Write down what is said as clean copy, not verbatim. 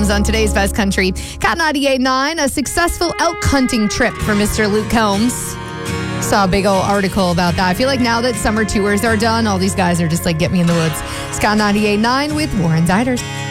news on today's Best Country. Cat 98.9, a successful elk hunting trip for Mr. Luke Combs. Saw a big old article about that. I feel like now that summer tours are done, all these guys are just like, get me in the woods. Scott 98.9 with Warren Ziders.